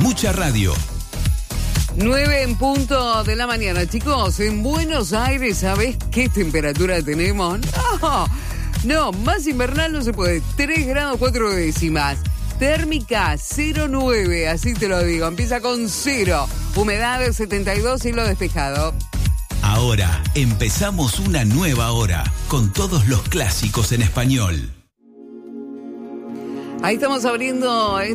Mucha radio. 9 en punto de la mañana. Chicos, en Buenos Aires, ¿sabés qué temperatura tenemos? No, más invernal no se puede. 3 grados 4 décimas. Térmica 0,9, así te lo digo. Empieza con 0. Humedad del 72, cielo despejado. Ahora empezamos una nueva hora con todos los clásicos en español. Ahí estamos abriendo